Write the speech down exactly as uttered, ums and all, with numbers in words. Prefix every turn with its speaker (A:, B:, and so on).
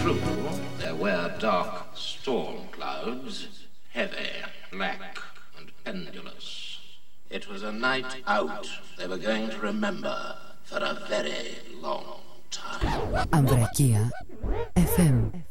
A: true, there were dark storm clouds, heavy, black, and pendulous. It was a night out they were going to remember for a very long time.
B: Ambrakia εφ εμ